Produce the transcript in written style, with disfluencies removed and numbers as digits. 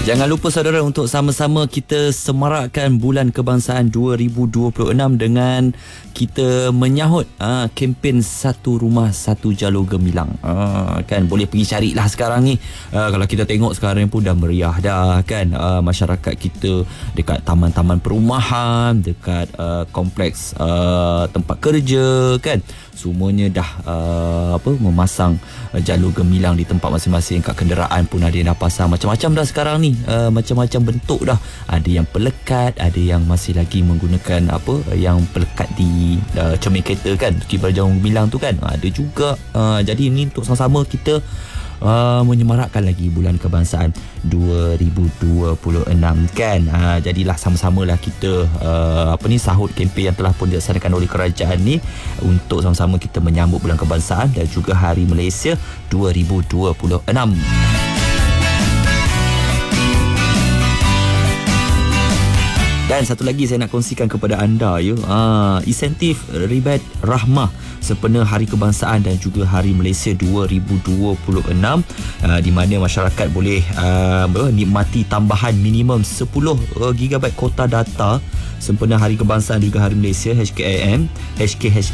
Jangan lupa saudara untuk sama-sama kita semarakkan Bulan Kebangsaan 2026 dengan kita menyahut kempen Satu Rumah Satu Jalur Gemilang. Kan boleh pergi carilah sekarang ni. Kalau kita tengok sekarang pun dah meriah dah kan. Masyarakat kita dekat taman-taman perumahan, dekat kompleks tempat kerja kan. Semuanya dah memasang jalur gemilang di tempat masing-masing. Kat kenderaan pun ada yang dah pasang. Macam-macam dah sekarang ni, macam-macam bentuk dah. Ada yang pelekat, ada yang masih lagi menggunakan yang pelekat di cermin kereta kan, kibar jalur gemilang tu kan, ada juga. Jadi ini untuk sama-sama kita menyemarakkan lagi Bulan Kebangsaan 2026 kan. Jadilah sama-samalah kita sahut kempen yang telah pun dilaksanakan oleh kerajaan ni untuk sama-sama kita menyambut Bulan Kebangsaan dan juga Hari Malaysia 2026. Dan satu lagi saya nak kongsikan kepada anda insentif rebate rahmah sempena Hari Kebangsaan dan juga Hari Malaysia 2026, di mana masyarakat boleh nikmati tambahan minimum 10 GB kota data sempena Hari Kebangsaan juga Hari Malaysia HKIM